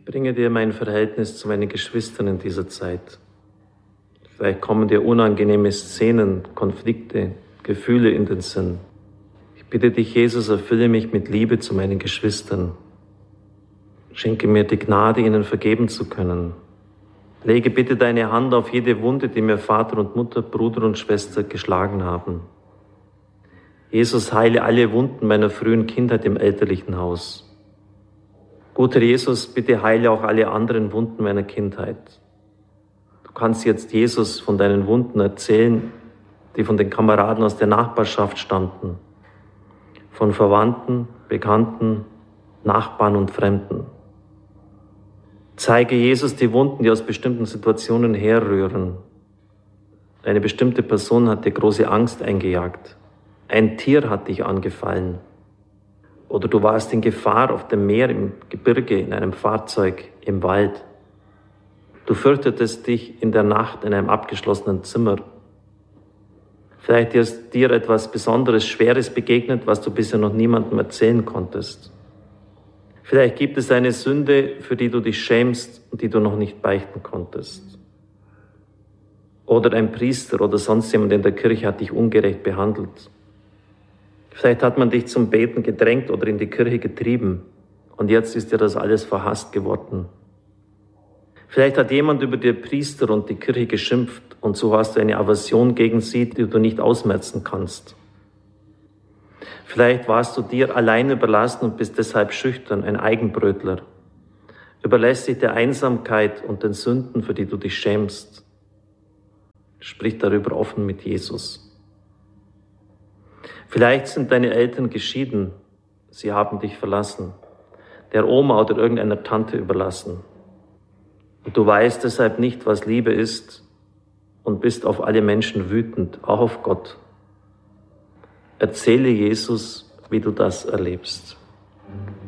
Ich bringe dir mein Verhältnis zu meinen Geschwistern in dieser Zeit. Vielleicht kommen dir unangenehme Szenen, Konflikte, Gefühle in den Sinn. Ich bitte dich, Jesus, erfülle mich mit Liebe zu meinen Geschwistern. Schenke mir die Gnade, ihnen vergeben zu können. Lege bitte deine Hand auf jede Wunde, die mir Vater und Mutter, Bruder und Schwester geschlagen haben. Jesus, heile alle Wunden meiner frühen Kindheit im elterlichen Haus. Guter Jesus, bitte heile auch alle anderen Wunden meiner Kindheit. Du kannst jetzt Jesus von deinen Wunden erzählen, die von den Kameraden aus der Nachbarschaft stammten, von Verwandten, Bekannten, Nachbarn und Fremden. Zeige Jesus die Wunden, die aus bestimmten Situationen herrühren. Eine bestimmte Person hat dir große Angst eingejagt. Ein Tier hat dich angefallen. Oder du warst in Gefahr auf dem Meer, im Gebirge, in einem Fahrzeug, im Wald. Du fürchtetest dich in der Nacht in einem abgeschlossenen Zimmer. Vielleicht ist dir etwas Besonderes, Schweres begegnet, was du bisher noch niemandem erzählen konntest. Vielleicht gibt es eine Sünde, für die du dich schämst und die du noch nicht beichten konntest. Oder ein Priester oder sonst jemand in der Kirche hat dich ungerecht behandelt. Vielleicht hat man dich zum Beten gedrängt oder in die Kirche getrieben und jetzt ist dir das alles verhasst geworden. Vielleicht hat jemand über die Priester und die Kirche geschimpft und so hast du eine Aversion gegen sie, die du nicht ausmerzen kannst. Vielleicht warst du dir allein überlassen und bist deshalb schüchtern, ein Eigenbrötler. Überlässt dich der Einsamkeit und den Sünden, für die du dich schämst. Sprich darüber offen mit Jesus. Vielleicht sind deine Eltern geschieden, sie haben dich verlassen, der Oma oder irgendeiner Tante überlassen. Und du weißt deshalb nicht, was Liebe ist und bist auf alle Menschen wütend, auch auf Gott. Erzähle Jesus, wie du das erlebst.